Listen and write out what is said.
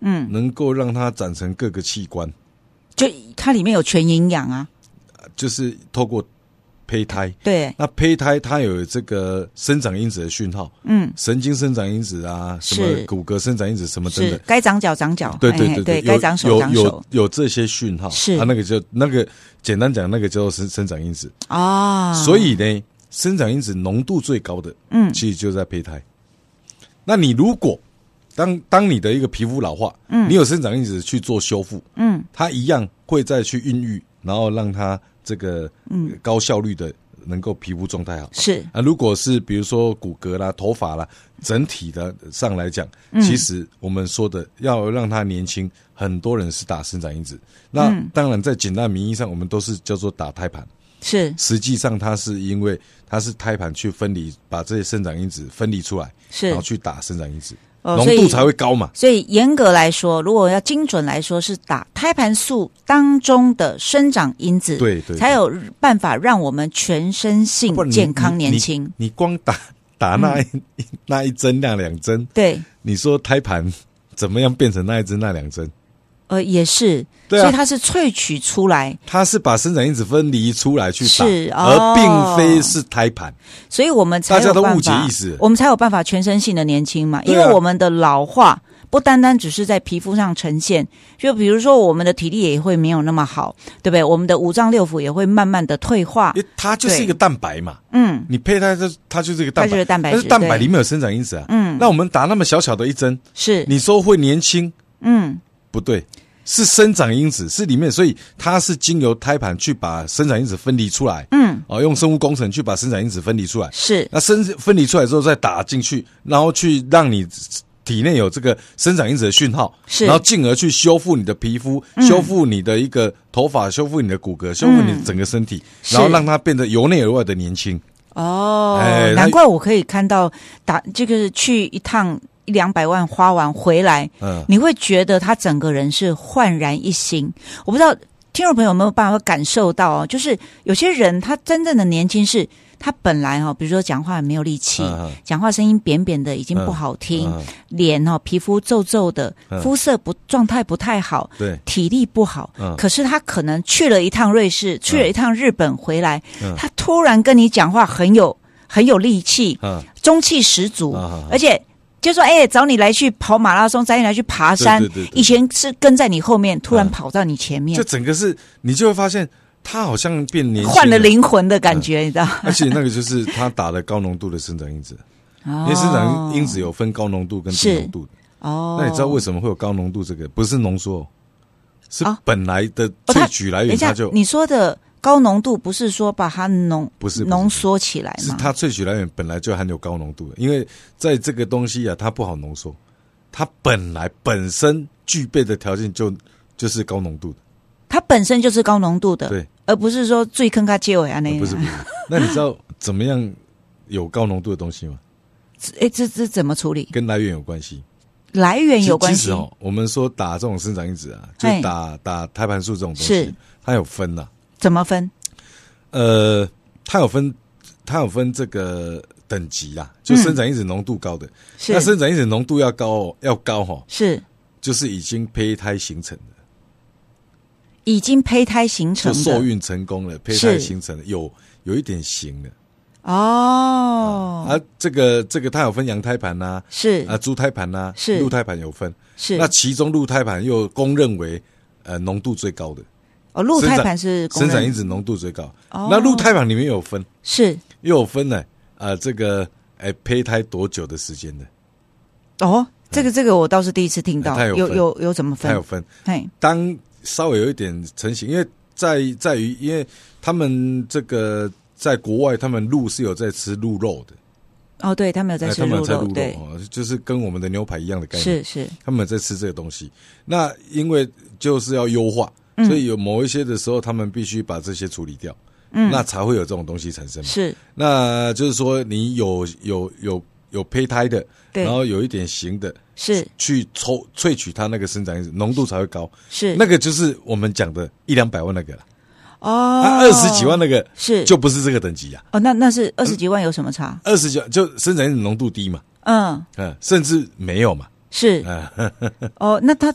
能够让它长成各个器官， 就它里面有全营养啊， 就是透过胚胎。 对， 那胚胎它有这个生长因子的讯号，神经生长因子啊，什么骨骼生长因子什么等等， 该长脚长脚， 对， 该长手长手， 有这些讯号， 是那个简单讲，那个叫做生长因子啊。 所以呢，生长因子浓度最高的，其实就在胚胎。那你如果当你的一个皮肤老化，你有生长因子去做修复，它一样会再去孕育，然后让它这个高效率的能够皮肤状态好。 是啊，如果是比如说骨骼啦、头发啦，整体的上来讲，其实我们说的要让它年轻，很多人是打生长因子。那当然在简单名义上，我们都是叫做打胎盘。 是， 实际上它是因为它是胎盘去分离，把这些生长因子分离出来，然后去打生长因子。浓度才会高嘛， 所以严格来说，如果要精准来说，是打胎盘素当中的生长因子， 对， 才有办法让我们全身性健康年轻。 你光打那一针那两针， 对， 你说胎盘怎么样变成那一针那两针？ 也是， 对啊， 所以它是萃取出来， 它是把生长因子分离出来去打， 是， 而并非是胎盘， 所以我们才有办法， 大家都误解意思， 我们才有办法全身性的年轻嘛，因为我们的老化不单单只是在皮肤上呈现，就比如说我们的体力也会没有那么好，对不对？我们的五脏六腑也会慢慢的退化， 它就是一个蛋白嘛，你胚胎它就是一个蛋白， 它就是蛋白质， 但是蛋白里面有生长因子啊，那我们打那么小小的一针， 是你说会年轻，不对，是生长因子是里面，所以它是经由胎盘去把生长因子分离出来，用生物工程去把生长因子分离出来， 是， 那分离出来之后再打进去，然后去让你体内有这个生长因子的讯号， 是， 然后进而去修复你的皮肤，修复你的一个头发，修复你的骨骼，修复你的整个身体，然后让它变得由内而外的年轻。 难怪我可以看到这个去一趟100-200万花完回来，你会觉得他整个人是焕然一新。我不知道听众朋友有没有办法感受到就是有些人他真正的年轻是他本来比如说讲话没有力气，讲话声音扁扁的，已经不好听，脸皮肤皱皱的，肤色状态不太好， 对， 体力不好，可是他可能去了一趟瑞士，去了一趟日本回来，他突然跟你讲话很有力气，中气十足，而且就说找你来去跑马拉松，找你来去爬山，对，以前是跟在你后面，突然跑到你前面， 就整个是你就会发现他好像变年轻了， 换了灵魂的感觉，你知道？ 而且那个就是他打了高浓度的生长因子，因为生长因子有分高浓度跟低浓度的。那你知道为什么会有高浓度？这个不是浓缩，是本来的萃取来源，它就你说的高浓度不是说把它浓缩起来吗？ 是它萃取来源本来就含有高浓度的，因为在这个东西它不好浓缩，它本身具备的条件就是高浓度的。它本身就是高浓度的， 对， 而不是说最坑它结尾啊那样。 不是。那你知道怎么样有高浓度的东西吗？ 这怎么处理？ 跟来源有关系。 来源有关系。 其实我们说打这种生长因子就打胎盘素这种东西，它有分怎么分？ 它有分这个等级啦，就生长因子浓度高的，那生长因子浓度要高是， 就是已经胚胎形成的。 已经胚胎形成的， 就受孕成功了，胚胎形成了，有一点形了。这个它有分羊胎盘呐， 是猪胎盘呐， 是鹿胎盘有分， 是。 那其中鹿胎盘又公认为浓度最高的。 鹿胎盘是生长因子浓度最高。那鹿胎盘里面有分， 是又有分呢，这个胚胎多久的时间的。 这个我倒是第一次听到，有怎么分？ 它有分，当稍微有一点成型，因为在于，因为他们这个在国外，他们鹿是有在吃鹿肉的。 对，他们有在吃鹿肉，对， 就是跟我们的牛排一样的概念。 是， 他们在吃这个东西。那因为就是要优化，所以有某一些的时候，他们必须把这些处理掉，那才会有这种东西产生嘛。 是， 那就是说你有胚胎的，然后有一点形的。 是去萃取它那个生长因子浓度才会高， 是那个就是我们讲的100-200万那个了。20几万那个是就不是这个等级那是20几万有什么差 ？20几万就生长因子浓度低嘛，甚至没有嘛。 是那它